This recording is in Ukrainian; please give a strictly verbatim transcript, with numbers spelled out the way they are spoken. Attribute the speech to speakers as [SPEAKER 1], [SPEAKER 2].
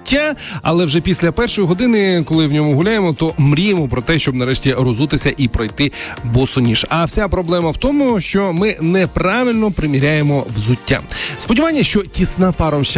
[SPEAKER 1] взуття, але вже після першої години, коли в ньому гуляємо, то мріємо про те, щоб нарешті розутися і пройти босоніж. А вся проблема в тому, що ми неправильно приміряємо взуття. Сподівання, що тісна паромща